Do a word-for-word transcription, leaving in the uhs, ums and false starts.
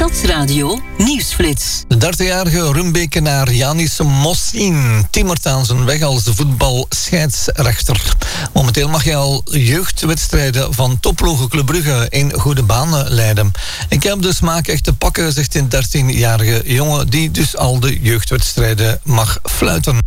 Stadsradio Nieuwsflits. De dertigjarige Rumbekenaar Janis Mossin timmert aan zijn weg als voetbalscheidsrechter. Momenteel mag hij al jeugdwedstrijden van topploegen Club Brugge in goede banen leiden. Ik heb de smaak echt te pakken, zegt een dertienjarige jongen die dus al de jeugdwedstrijden mag fluiten.